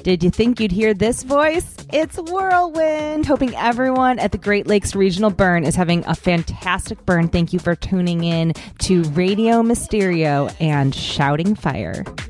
Did you think you'd hear this voice? It's Whirlwind. Hoping everyone at the Great Lakes Regional Burn is having a fantastic burn. Thank you for tuning in to Radio Mysterio and Shouting Fire.